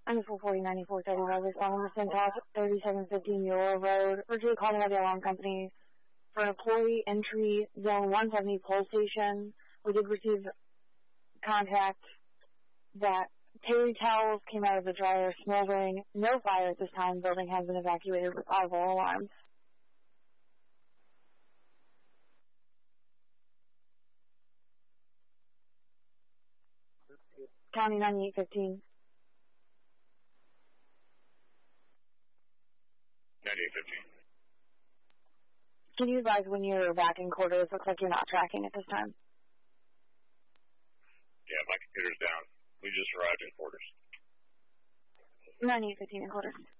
I'm 440-9431, responding to Centos 3715 Euro Road. Originally calling about the alarm company for employee entry zone 170 pole station. We did receive contact that Terry towels came out of the dryer smoldering. No fire at this time. Building has been evacuated with all alarms. County 9815. 9815. Can you advise when you're back in quarters? Looks like you're not tracking at this time. Yeah, my computer's down. We just arrived in quarters. 9815 in quarters.